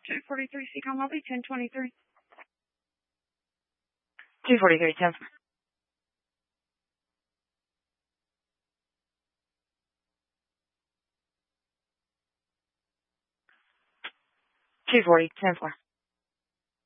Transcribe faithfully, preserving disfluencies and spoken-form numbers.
two forty-three Seacom Lobby, ten twenty-three. two forty-three, ten. two forty, ten four.